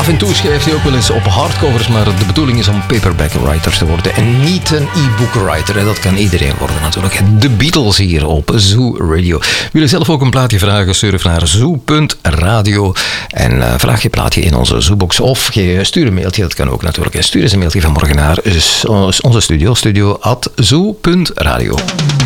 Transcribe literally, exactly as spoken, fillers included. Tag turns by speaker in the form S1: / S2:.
S1: Af en toe schrijft hij ook wel eens op hardcovers, maar de bedoeling is om paperback writer te worden en niet een e-book writer. Dat kan iedereen worden natuurlijk. De Beatles hier op Zoo Radio. Wil je zelf ook een plaatje vragen? Surf naar zoo punt radio en uh, vraag je plaatje in onze Zoobox of je stuur een mailtje. Dat kan ook natuurlijk. Stuur eens een mailtje vanmorgen naar onze studio, studio at zoo punt radio.